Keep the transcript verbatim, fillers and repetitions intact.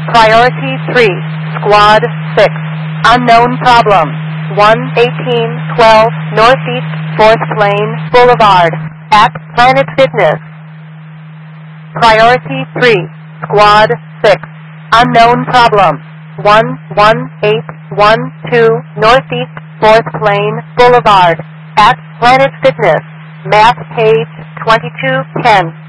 Priority three, Squad six, unknown problem, one eighteen twelve Northeast fourth Lane Boulevard, at Planet Fitness. Priority three, Squad six, unknown problem, one one eight one two Northeast fourth Lane Boulevard, at Planet Fitness, map page twenty-two ten.